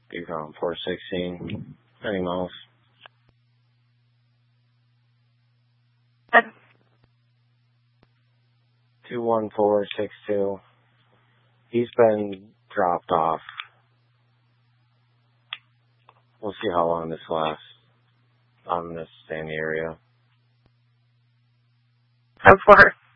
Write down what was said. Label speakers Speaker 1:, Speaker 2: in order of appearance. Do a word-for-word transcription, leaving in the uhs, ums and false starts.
Speaker 1: Beacon four sixteen. Any miles? two one four six two. He's been dropped off. We'll see how long this lasts. I'm going to stay in the area.
Speaker 2: How far?